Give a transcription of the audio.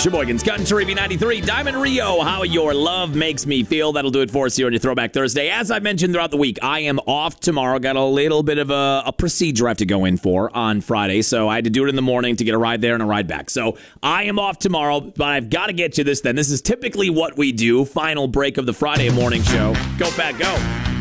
Sheboygan's Country V93, Diamond Rio, how your love makes me feel. That'll do it for us here on your Throwback Thursday. As I mentioned throughout the week, I am off tomorrow. Got a little bit of a procedure I have to go in for on Friday, so I had to do it in the morning to get a ride there and a ride back. So I am off tomorrow, but I've got to get you this then. This is typically what we do. Final break of the Friday morning show. Go, Pat, go.